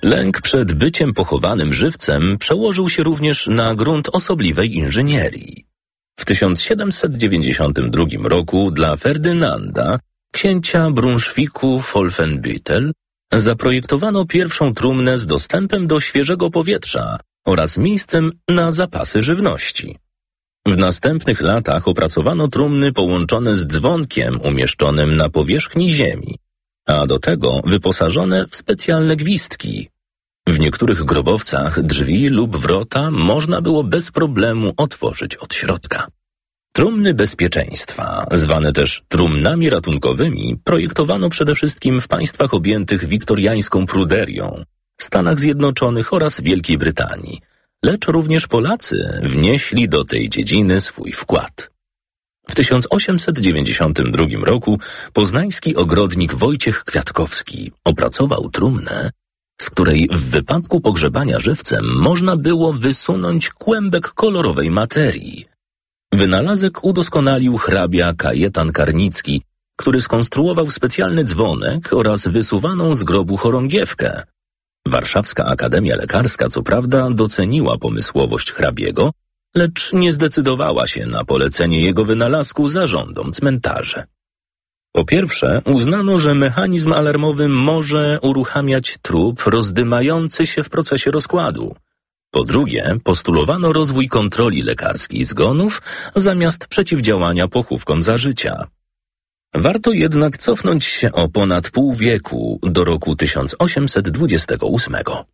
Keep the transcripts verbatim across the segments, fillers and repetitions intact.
Lęk przed byciem pochowanym żywcem przełożył się również na grunt osobliwej inżynierii. W tysiąc siedemset dziewięćdziesiątym drugim roku dla Ferdynanda, księcia Brunswicku-Wolfenbüttel, zaprojektowano pierwszą trumnę z dostępem do świeżego powietrza oraz miejscem na zapasy żywności. W następnych latach opracowano trumny połączone z dzwonkiem umieszczonym na powierzchni ziemi, a do tego wyposażone w specjalne gwizdki. W niektórych grobowcach drzwi lub wrota można było bez problemu otworzyć od środka. Trumny bezpieczeństwa, zwane też trumnami ratunkowymi, projektowano przede wszystkim w państwach objętych wiktoriańską pruderią, Stanach Zjednoczonych oraz Wielkiej Brytanii, lecz również Polacy wnieśli do tej dziedziny swój wkład. W tysiąc osiemset dziewięćdziesiątym drugim roku poznański ogrodnik Wojciech Kwiatkowski opracował trumnę, z której w wypadku pogrzebania żywcem można było wysunąć kłębek kolorowej materii. Wynalazek udoskonalił hrabia Kajetan Karnicki, który skonstruował specjalny dzwonek oraz wysuwaną z grobu chorągiewkę. Warszawska Akademia Lekarska co prawda doceniła pomysłowość hrabiego, lecz nie zdecydowała się na polecenie jego wynalazku zarządom cmentarzy. Po pierwsze, uznano, że mechanizm alarmowy może uruchamiać trup rozdymający się w procesie rozkładu. Po drugie, postulowano rozwój kontroli lekarskiej zgonów zamiast przeciwdziałania pochówkom za życia. Warto jednak cofnąć się o ponad pół wieku do roku tysiąc osiemset dwudziestego ósmego.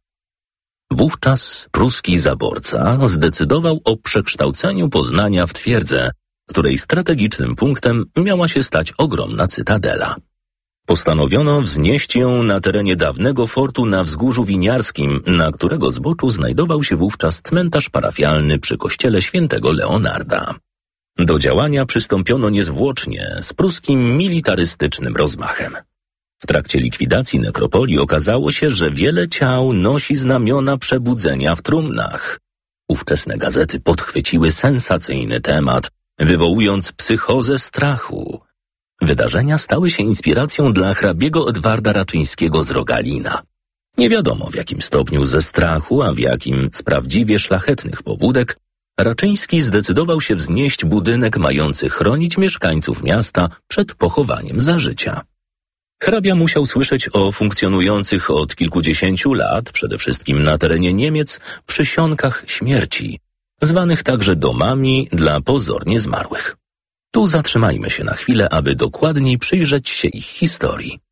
Wówczas pruski zaborca zdecydował o przekształceniu Poznania w twierdzę, której strategicznym punktem miała się stać ogromna cytadela. Postanowiono wznieść ją na terenie dawnego fortu na Wzgórzu Winiarskim, na którego zboczu znajdował się wówczas cmentarz parafialny przy kościele świętego Leonarda. Do działania przystąpiono niezwłocznie, z pruskim militarystycznym rozmachem. W trakcie likwidacji nekropolii okazało się, że wiele ciał nosi znamiona przebudzenia w trumnach. Ówczesne gazety podchwyciły sensacyjny temat, wywołując psychozę strachu. Wydarzenia stały się inspiracją dla hrabiego Edwarda Raczyńskiego z Rogalina. Nie wiadomo w jakim stopniu ze strachu, a w jakim z prawdziwie szlachetnych pobudek, Raczyński zdecydował się wznieść budynek mający chronić mieszkańców miasta przed pochowaniem za życia. Hrabia musiał słyszeć o funkcjonujących od kilkudziesięciu lat, przede wszystkim na terenie Niemiec, przysionkach śmierci, zwanych także domami dla pozornie zmarłych. Tu zatrzymajmy się na chwilę, aby dokładniej przyjrzeć się ich historii.